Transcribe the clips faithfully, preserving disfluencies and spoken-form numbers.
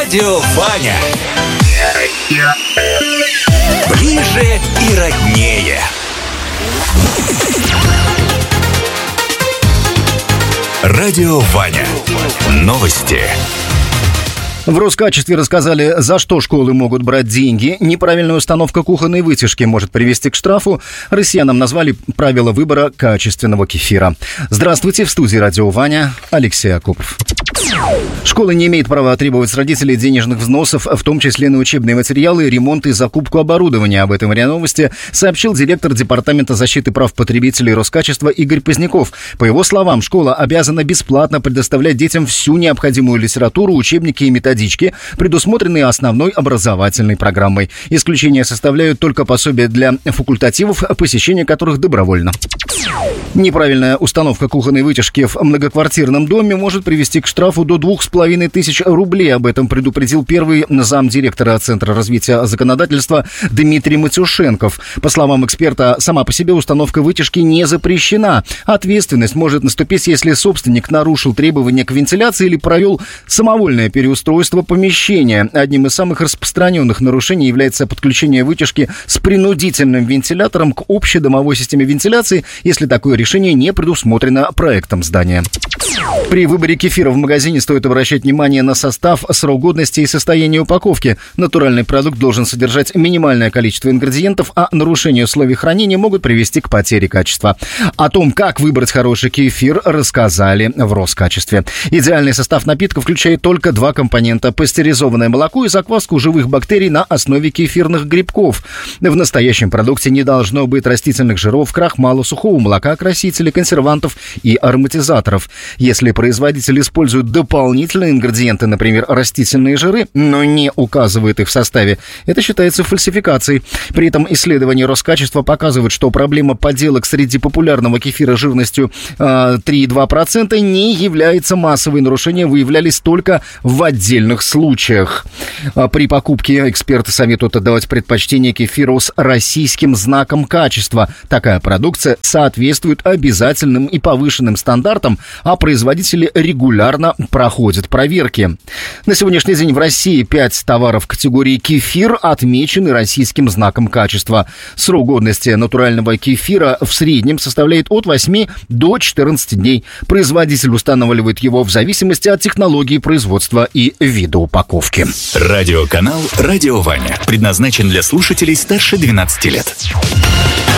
Радио Ваня. Ближе и роднее. Радио Ваня. Новости. В Роскачестве рассказали, за что школы могут брать деньги. Неправильная установка кухонной вытяжки может привести к штрафу. Россиянам назвали правила выбора качественного кефира. Здравствуйте, в студии Радио Ваня, Алексей Акопов. Школа не имеет права требовать с родителей денежных взносов, в том числе на учебные материалы, ремонт и закупку оборудования. Об этом в РИА Новости сообщил директор Департамента защиты прав потребителей Роскачества Игорь Поздняков. По его словам, школа обязана бесплатно предоставлять детям всю необходимую литературу, учебники и методички, предусмотренные основной образовательной программой. Исключения составляют только пособия для факультативов, посещение которых добровольно. Неправильная установка кухонной вытяжки в многоквартирном доме может привести к штрафу до двух с половиной тысяч рублей. Об этом предупредил первый замдиректора Центра развития законодательства Дмитрий Матюшенков. По словам эксперта, сама по себе установка вытяжки не запрещена. Ответственность может наступить, если собственник нарушил требования к вентиляции или провел самовольное переустройство помещения. Одним из самых распространенных нарушений является подключение вытяжки с принудительным вентилятором к общедомовой системе вентиляции, если такое решение не предусмотрено проектом здания. При выборе кефира в магазине стоит обращать внимание на состав, срок годности и состояние упаковки. Натуральный продукт должен содержать минимальное количество ингредиентов, а нарушения условий хранения могут привести к потере качества. О том, как выбрать хороший кефир, рассказали в Роскачестве. Идеальный состав напитка включает только два компонента – пастеризованное молоко и закваску живых бактерий на основе кефирных грибков. В настоящем продукте не должно быть растительных жиров, крахмала, сухого молока, красителей, консервантов и ароматизаторов. Если производитель использует дополнительные ингредиенты, например, растительные жиры, но не указывает их в составе, это считается фальсификацией. При этом исследования Роскачества показывают, что проблема подделок среди популярного кефира жирностью э, три и два десятых процента не является массовой. Нарушения выявлялись только в отдельных случаях. При покупке эксперты советуют отдавать предпочтение кефиру с российским знаком качества. Такая продукция соответствует обязательным и повышенным стандартам, а производители регулярно проходят проверки. На сегодняшний день в России пять товаров категории кефир отмечены российским знаком качества. Срок годности натурального кефира в среднем составляет от восьми до четырнадцати дней. Производитель устанавливает его в зависимости от технологии производства и вида упаковки. Радиоканал «Радио Ваня» предназначен для слушателей старше двенадцати лет.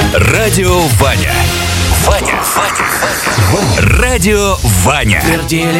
Радио Ваня. Ваня. Ваня. Радио Ваня.